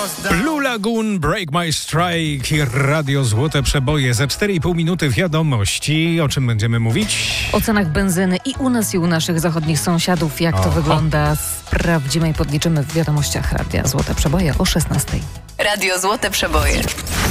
Blue Lagoon, Break My Strike i Radio Złote Przeboje. Za 4,5 minuty wiadomości. O czym będziemy mówić? O cenach benzyny i u nas, i u naszych zachodnich sąsiadów. Jak to wygląda? Sprawdzimy i podliczymy w wiadomościach Radia Złote Przeboje o 16:00. Radio Złote Przeboje.